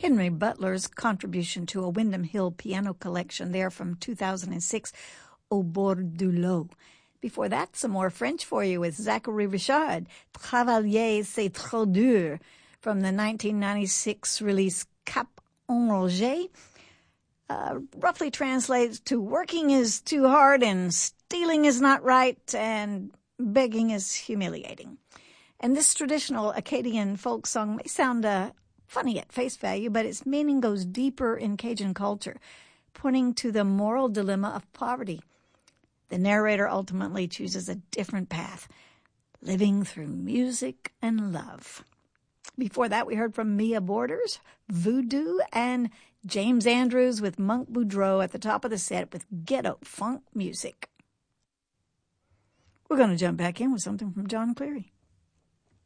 Henry Butler's contribution to a Windham Hill piano collection there from 2006, Au bord du lot. Before that, some more French for you with Zachary Richard, Travailler c'est trop dur, from the 1996 release Cap en Roger. Roughly translates to working is too hard and stealing is not right and begging is humiliating. And this traditional Acadian folk song may sound funny at face value, but its meaning goes deeper in Cajun culture, pointing to the moral dilemma of poverty. The narrator ultimately chooses a different path, living through music and love. Before that, we heard from Mia Borders, Voodoo, and James Andrews with Monk Boudreau at the top of the set with ghetto funk music. We're going to jump back in with something from John Cleary.